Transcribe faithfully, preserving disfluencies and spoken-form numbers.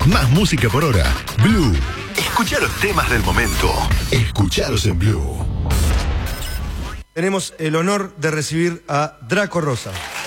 Más música por hora. Blue. Escucha los temas del momento. Escuchalos en Blue. Tenemos el honor de recibir a Draco Rosa.